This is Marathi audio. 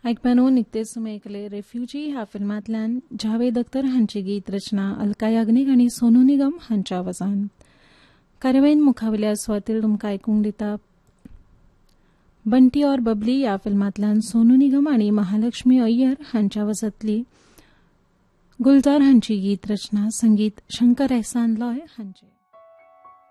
आयकप्यानो निकतेच तुमी ऐकले रेफ्युजी ह्या फिल्मांतल्यान जावेद अख्तर हांची गीत रचना अलका याग्निक आनी सोनू निगम हांच्या आवाजान. कार्यावळीन मुखावेल्या सुवातेर तुमकां आयकूंक दिता बंटी और बबली ह्या फिल्मांतल्यान सोनू निगम आनी महालक्ष्मी अय्यर हांच्या आवाजांतली गुलजार हांची गीत रचना संगीत शंकर एहसान लॉय हांचे.